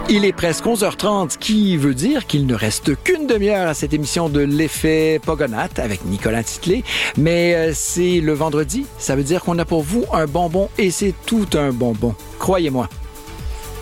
Il est presque 11h30, qui veut dire qu'il ne reste qu'une demi-heure à cette émission de l'effet Pogonatte avec Nicolas Titlé. Mais c'est le vendredi, ça veut dire qu'on a pour vous un bonbon et c'est tout un bonbon. Croyez-moi.